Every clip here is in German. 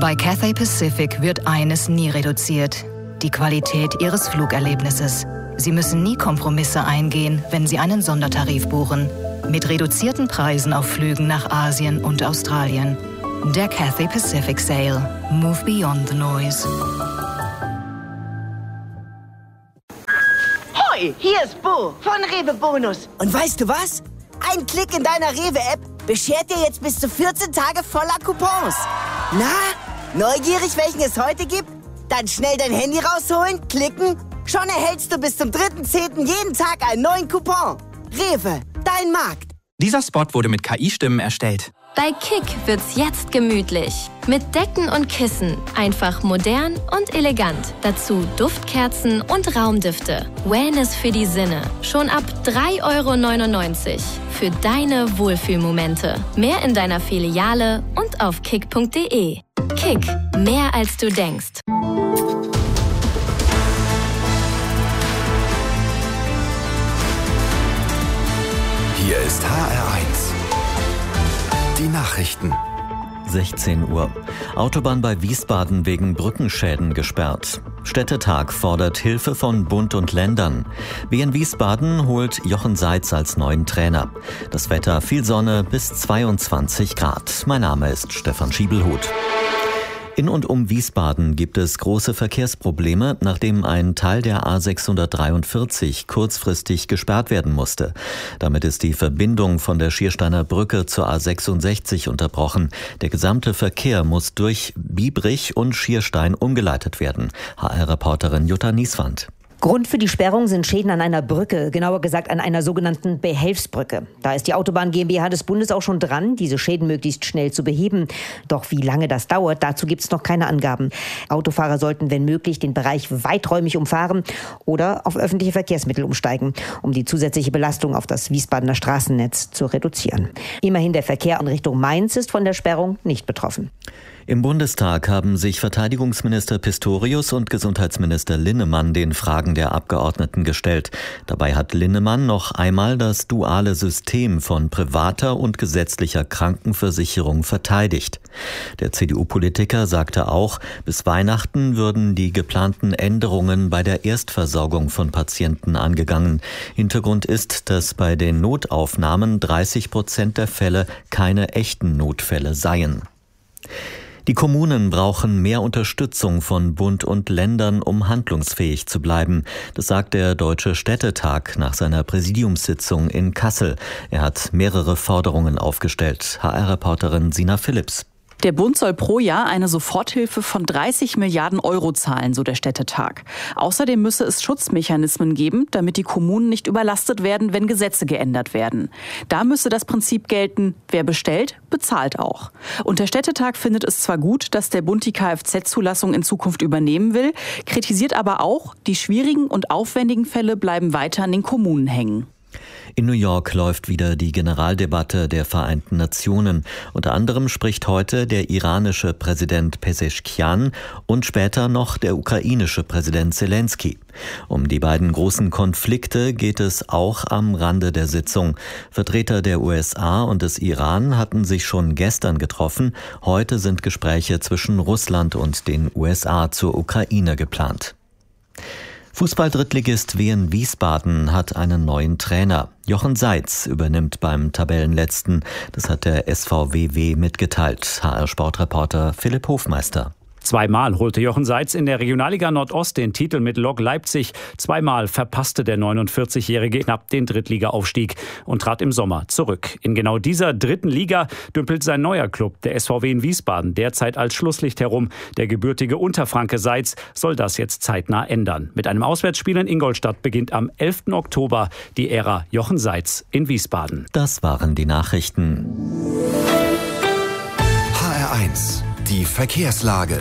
Bei Cathay Pacific wird eines nie reduziert: die Qualität Ihres Flugerlebnisses. Sie müssen nie Kompromisse eingehen, wenn Sie einen Sondertarif buchen. Mit reduzierten Preisen auf Flügen nach Asien und Australien. Der Cathay Pacific Sale. Move beyond the noise. Hoi, hier ist Bo von Rewe Bonus. Und weißt du was? Ein Klick in deiner Rewe-App beschert dir jetzt bis zu 14 Tage voller Coupons. Na, neugierig, welchen es heute gibt? Dann schnell dein Handy rausholen, klicken. Schon erhältst du bis zum 3.10. jeden Tag einen neuen Coupon. Rewe, dein Markt. Dieser Spot wurde mit KI-Stimmen erstellt. Bei Kick wird's jetzt gemütlich. Mit Decken und Kissen. Einfach modern und elegant. Dazu Duftkerzen und Raumdüfte. Wellness für die Sinne. Schon ab 3,99 € für deine Wohlfühlmomente. Mehr in deiner Filiale und auf kick.de. Kick, mehr als du denkst. Hier ist HR1. Die Nachrichten. 16 Uhr. Autobahn bei Wiesbaden wegen Brückenschäden gesperrt. Städtetag fordert Hilfe von Bund und Ländern. WN Wiesbaden holt Jochen Seitz als neuen Trainer. Das Wetter: viel Sonne bis 22 Grad. Mein Name ist Stefan Schiebelhut. In und um Wiesbaden gibt es große Verkehrsprobleme, nachdem ein Teil der A643 kurzfristig gesperrt werden musste. Damit ist die Verbindung von der Schiersteiner Brücke zur A66 unterbrochen. Der gesamte Verkehr muss durch Biebrich und Schierstein umgeleitet werden. HR-Reporterin Jutta Nieswand. Grund für die Sperrung sind Schäden an einer Brücke, genauer gesagt an einer sogenannten Behelfsbrücke. Da ist die Autobahn GmbH des Bundes auch schon dran, diese Schäden möglichst schnell zu beheben. Doch wie lange das dauert, dazu gibt es noch keine Angaben. Autofahrer sollten, wenn möglich, den Bereich weiträumig umfahren oder auf öffentliche Verkehrsmittel umsteigen, um die zusätzliche Belastung auf das Wiesbadener Straßennetz zu reduzieren. Immerhin, der Verkehr in Richtung Mainz ist von der Sperrung nicht betroffen. Im Bundestag haben sich Verteidigungsminister Pistorius und Gesundheitsminister Linnemann den Fragen der Abgeordneten gestellt. Dabei hat Linnemann noch einmal das duale System von privater und gesetzlicher Krankenversicherung verteidigt. Der CDU-Politiker sagte auch, bis Weihnachten würden die geplanten Änderungen bei der Erstversorgung von Patienten angegangen. Hintergrund ist, dass bei den Notaufnahmen 30% der Fälle keine echten Notfälle seien. Die Kommunen brauchen mehr Unterstützung von Bund und Ländern, um handlungsfähig zu bleiben. Das sagt der Deutsche Städtetag nach seiner Präsidiumssitzung in Kassel. Er hat mehrere Forderungen aufgestellt. HR-Reporterin Sina Philipps. Der Bund soll pro Jahr eine Soforthilfe von 30 Milliarden € zahlen, so der Städtetag. Außerdem müsse es Schutzmechanismen geben, damit die Kommunen nicht überlastet werden, wenn Gesetze geändert werden. Da müsse das Prinzip gelten: wer bestellt, bezahlt auch. Und der Städtetag findet es zwar gut, dass der Bund die Kfz-Zulassung in Zukunft übernehmen will, kritisiert aber auch, die schwierigen und aufwendigen Fälle bleiben weiter an den Kommunen hängen. In New York läuft wieder die Generaldebatte der Vereinten Nationen. Unter anderem spricht heute der iranische Präsident Pezeshkian und später noch der ukrainische Präsident Zelensky. Um die beiden großen Konflikte geht es auch am Rande der Sitzung. Vertreter der USA und des Iran hatten sich schon gestern getroffen. Heute sind Gespräche zwischen Russland und den USA zur Ukraine geplant. Fußball-Drittligist WN Wiesbaden hat einen neuen Trainer. Jochen Seitz übernimmt beim Tabellenletzten. Das hat der SVWW mitgeteilt. HR-Sportreporter Philipp Hofmeister. Zweimal holte Jochen Seitz in der Regionalliga Nordost den Titel mit Lok Leipzig. Zweimal verpasste der 49-Jährige knapp den Drittliga-Aufstieg und trat im Sommer zurück. In genau dieser dritten Liga dümpelt sein neuer Club, der SVW in Wiesbaden, derzeit als Schlusslicht herum. Der gebürtige Unterfranke Seitz soll das jetzt zeitnah ändern. Mit einem Auswärtsspiel in Ingolstadt beginnt am 11. Oktober die Ära Jochen Seitz in Wiesbaden. Das waren die Nachrichten. HR1. Die Verkehrslage.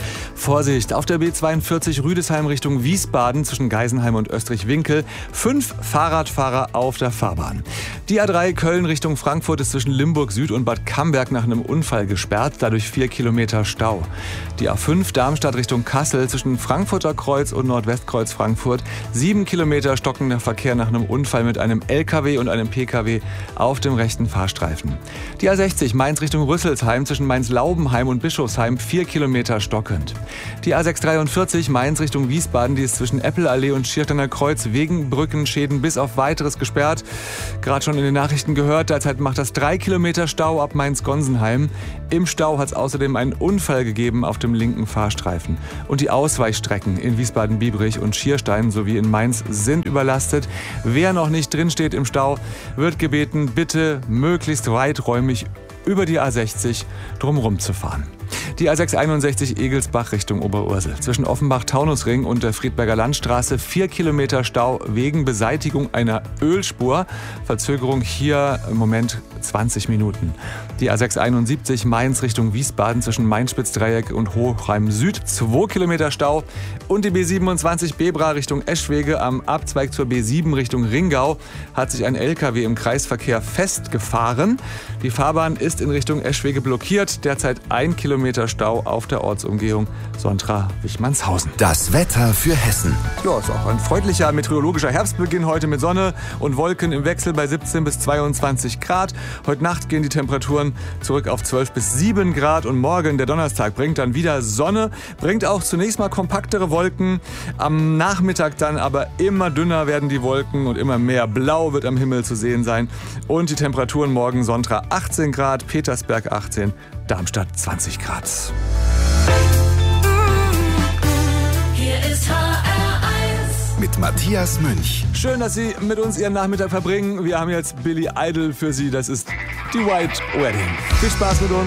Vorsicht, auf der B42 Rüdesheim Richtung Wiesbaden zwischen Geisenheim und Österreich-Winkel 5 Fahrradfahrer auf der Fahrbahn. Die A3 Köln Richtung Frankfurt ist zwischen Limburg Süd und Bad Camberg nach einem Unfall gesperrt, dadurch 4 Kilometer Stau. Die A5 Darmstadt Richtung Kassel zwischen Frankfurter Kreuz und Nordwestkreuz Frankfurt 7 Kilometer stockender Verkehr nach einem Unfall mit einem LKW und einem PKW auf dem rechten Fahrstreifen. Die A60 Mainz Richtung Rüsselsheim zwischen Mainz-Laubenheim und Bischofsheim 4 Kilometer stockend. Die A643 Mainz Richtung Wiesbaden, die ist zwischen Eppelallee und Schiersteiner Kreuz wegen Brückenschäden bis auf Weiteres gesperrt. Gerade schon in den Nachrichten gehört, derzeit macht das 3 Kilometer Stau ab Mainz-Gonsenheim. Im Stau hat es außerdem einen Unfall gegeben auf dem linken Fahrstreifen. Und die Ausweichstrecken in Wiesbaden-Biebrich und Schierstein sowie in Mainz sind überlastet. Wer noch nicht drinsteht im Stau, wird gebeten, bitte möglichst weiträumig über die A60 drumherum zu fahren. Die A661 Egelsbach Richtung Oberursel. Zwischen Offenbach-Taunusring und der Friedberger Landstraße 4 Kilometer Stau wegen Beseitigung einer Ölspur. Verzögerung hier im Moment 20 Minuten. Die A671 Mainz Richtung Wiesbaden zwischen Main-Spitz-Dreieck und Hochheim Süd 2 Kilometer Stau. Und die B27 Bebra Richtung Eschwege am Abzweig zur B7 Richtung Ringau hat sich ein LKW im Kreisverkehr festgefahren. Die Fahrbahn ist in Richtung Eschwege blockiert. Derzeit 1 Kilometer Stau auf der Ortsumgehung Sontra-Wichmannshausen. Das Wetter für Hessen. Ja, ist auch ein freundlicher meteorologischer Herbstbeginn heute mit Sonne und Wolken im Wechsel bei 17 bis 22 Grad. Heute Nacht gehen die Temperaturen zurück auf 12 bis 7 Grad und morgen, der Donnerstag, bringt dann wieder Sonne, bringt auch zunächst mal kompaktere Wolken. Am Nachmittag dann aber immer dünner werden die Wolken und immer mehr Blau wird am Himmel zu sehen sein. Und die Temperaturen morgen Sonntag 18 Grad, Petersberg 18, Darmstadt 20 Grad. Hier ist HR1 mit Matthias Münch. Schön, dass Sie mit uns Ihren Nachmittag verbringen. Wir haben jetzt Billy Idol für Sie. Das ist die White Wedding. Viel Spaß mit uns.